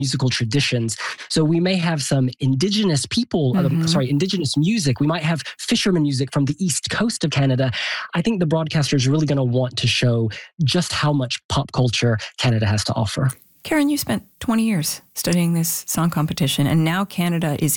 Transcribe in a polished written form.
musical traditions. So we may have some indigenous people, indigenous music. We might have fisherman music from the east coast of Canada. I think the broadcaster is really going to want to show just how much pop culture Canada has to offer. Karen, you spent 20 years studying this song competition, and now Canada is